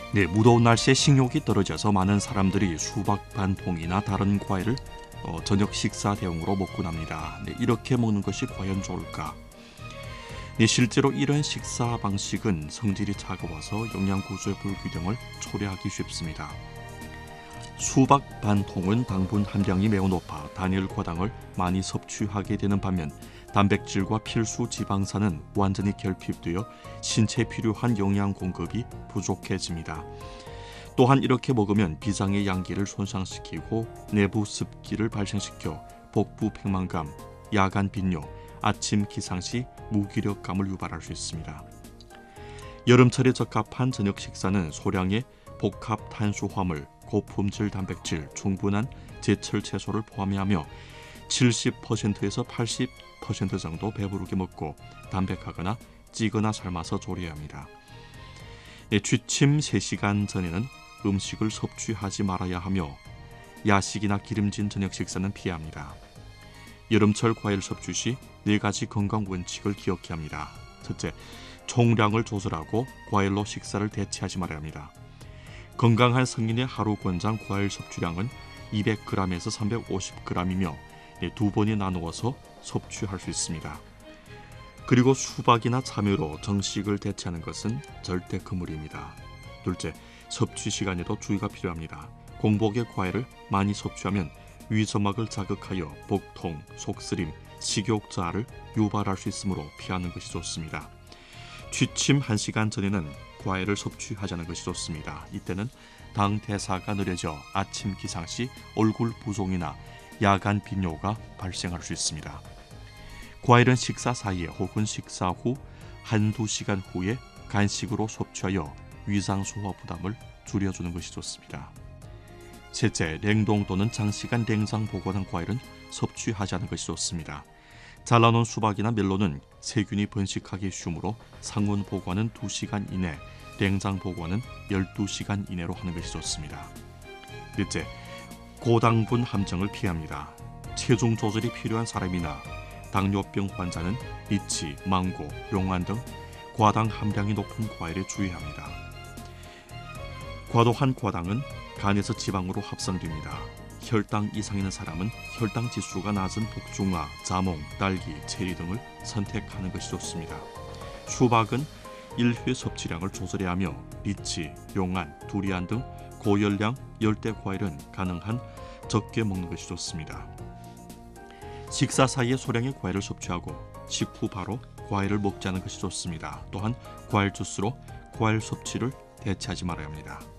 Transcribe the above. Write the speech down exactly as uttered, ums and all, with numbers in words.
네, 무더운 날씨에 식욕이 떨어져서 많은 사람들이 수박 반 통이나 다른 과일을 어, 저녁 식사 대용으로 먹곤 합니다. 네, 이렇게 먹는 것이 과연 좋을까? 네, 실제로 이런 식사 방식은 성질이 차가워서 영양 구조의 불균형을 초래하기 쉽습니다. 수박 반 통은 당분 함량이 매우 높아 단일 과당을 많이 섭취하게 되는 반면 단백질과 필수 지방산은 완전히 결핍되어 신체에 필요한 영양 공급이 부족해집니다. 또한 이렇게 먹으면 비장의 양기를 손상시키고 내부 습기를 발생시켜 복부 백만감, 야간 빈뇨, 아침 기상시 무기력감을 유발할 수 있습니다. 여름철에 적합한 저녁 식사는 소량의 복합 탄수화물, 고품질 단백질, 충분한 제철 채소를 포함해야 하며 칠십 퍼센트에서 팔십 퍼센트 정도 배부르게 먹고 담백하거나 찌거나 삶아서 조리해야 합니다. 예, 취침 세 시간 전에는 음식을 섭취하지 말아야 하며 야식이나 기름진 저녁 식사는 피해야 합니다. 여름철 과일 섭취 시 네 가지 건강 원칙을 기억해야 합니다. 첫째, 총량을 조절하고 과일로 식사를 대체하지 말아야 합니다. 건강한 성인의 하루 권장 과일 섭취량은 이백 그램에서 삼백오십 그램이며 두 번에 나누어서 섭취할 수 있습니다. 그리고 수박이나 참외로 정식을 대체하는 것은 절대 금물입니다. 둘째, 섭취 시간에도 주의가 필요합니다. 공복에 과일을 많이 섭취하면 위점막을 자극하여 복통, 속쓰림, 식욕저하를 유발할 수 있으므로 피하는 것이 좋습니다. 취침 한 시간 전에는 과일을 섭취하자는 것이 좋습니다. 이때는 당 대사가 느려져 아침 기상 시 얼굴 부종이나 야간 빈뇨가 발생할 수 있습니다. 과일은 식사 사이에 혹은 식사 후 한두 시간 후에 간식으로 섭취하여 위장 소화 부담을 줄여주는 것이 좋습니다. 셋째, 냉동 또는 장시간 냉장 보관한 과일은 섭취하지 않는 것이 좋습니다. 잘라놓은 수박이나 멜론은 세균이 번식하기 쉬우므로 상온 보관은 두 시간 이내, 냉장 보관은 열두 시간 이내로 하는 것이 좋습니다. 넷째, 고당분 함정을 피합니다. 체중 조절이 필요한 사람이나 당뇨병 환자는 리치, 망고, 용안 등 과당 함량이 높은 과일에 주의합니다. 과도한 과당은 간에서 지방으로 합성됩니다. 혈당 이상 있는 사람은 혈당 지수가 낮은 복숭아, 자몽, 딸기, 체리 등을 선택하는 것이 좋습니다. 수박은 일 회 섭취량을 조절해야 하며 리치, 용안, 두리안 등 고열량 열대 과일은 가능한 적게 먹는 것이 좋습니다. 식사 사이에 소량의 과일을 섭취하고 식후 바로 과일을 먹지 않는 것이 좋습니다. 또한 과일 주스로 과일 섭취를 대체하지 말아야 합니다.